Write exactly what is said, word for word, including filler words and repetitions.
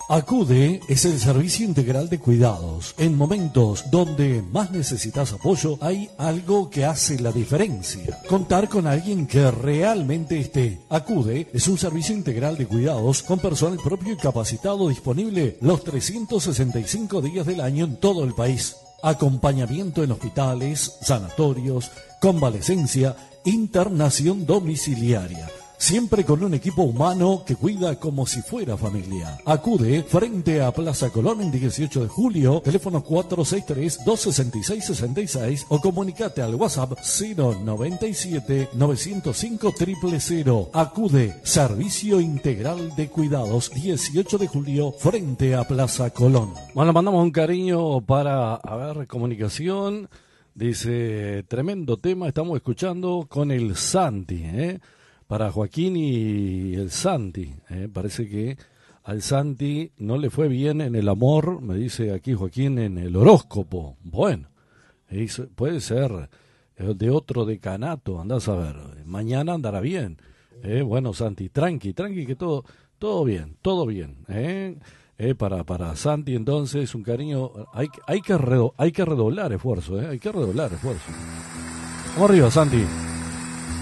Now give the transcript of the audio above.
Acude es el servicio integral de cuidados. En momentos donde más necesitas apoyo, hay algo que hace la diferencia. Contar con alguien que realmente esté. Acude es un servicio integral de cuidados con personal propio y capacitado disponible los trescientos sesenta y cinco días del año en todo el país. Acompañamiento en hospitales, sanatorios, convalecencia, internación domiciliaria. Siempre con un equipo humano que cuida como si fuera familia. Acude frente a Plaza Colón en dieciocho de julio, teléfono cuatro seis tres, dos seis seis, seis seis o comunicate al WhatsApp cero noventa y siete, novecientos cinco, cero cero cero. Acude, Servicio Integral de Cuidados, dieciocho de julio, frente a Plaza Colón. Bueno, mandamos un cariño para, a ver, comunicación. Dice, tremendo tema, estamos escuchando con el Santi, ¿eh? Para Joaquín y el Santi, ¿eh? Parece que al Santi no le fue bien en el amor, me dice aquí Joaquín, en el horóscopo. Bueno, eso puede ser de otro decanato, andás a ver, mañana andará bien. ¿eh? Bueno, Santi, tranqui, tranqui, que todo, todo bien, todo bien. ¿eh? Eh, para, para Santi, entonces, un cariño, hay, hay, que, redo, hay que redoblar esfuerzo, ¿eh? hay que redoblar esfuerzo. Vamos arriba, Santi.